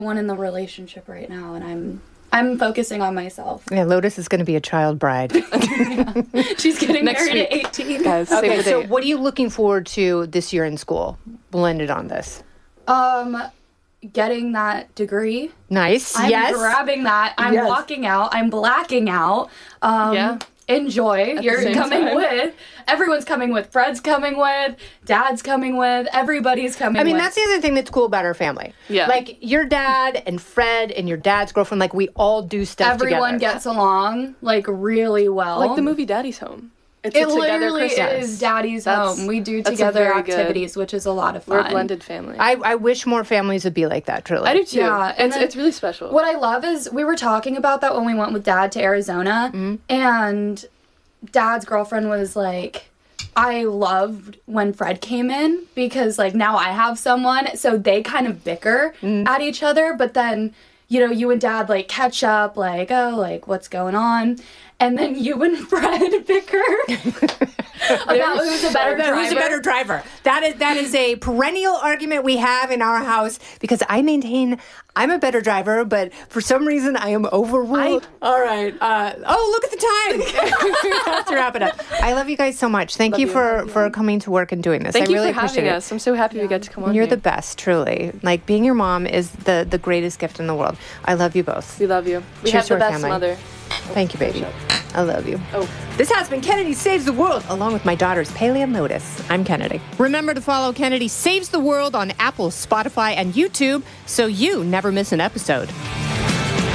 one in the relationship right now, and I'm focusing on myself. Yeah, Lotus is going to be a child bride. She's getting Next married week. at 18. Guys, save Okay, the so date. what are you looking forward to this year in school? We'll end it on this. Getting that degree. Nice. I'm yes. grabbing that. I'm Yes. walking out. I'm blacking out. Yeah. Enjoy. You're same coming time. with. Everyone's coming with. Fred's coming with. Dad's coming with. Everybody's coming with. I mean, that's the other thing that's cool about our family. Yeah. Like, your dad and Fred and your dad's girlfriend, like, we all do stuff Everyone together. gets along, like, really well. Like the movie Daddy's Home. It's It a together literally Christmas. is Daddy's That's- home. We do that's a together very good- activities, which is a lot of fun. We're a blended family. I wish more families would be like that, truly. I do too. Yeah, and then it's really special. What I love is we were talking about that when we went with Dad to Arizona, Mm-hmm. and Dad's girlfriend was like, I loved when Fred came in because, like, now I have someone, so they kind of bicker at each other, but then, you know, you and Dad, like, catch up, like, oh, like, what's going on? And then you and Fred bicker about who's a better driver. Who's a better driver? That is a perennial argument we have in our house because I maintain I'm a better driver, but for some reason I am overruled. All right. Look at the time. We have to wrap it up. I love you guys so much. Thank you for coming to work and doing this. Thank I you really for appreciate having it. us. I'm so happy we got to come on You're here. the best, truly. Like, being your mom is the greatest gift in the world. I love you both. We love you. We Cheers have the to our best family. mother. Thank you, baby. I love you. Oh. This has been Kennedy Saves the World, along with my daughters, Paley and Lotus. I'm Kennedy. Remember to follow Kennedy Saves the World on Apple, Spotify, and YouTube so you never miss an episode.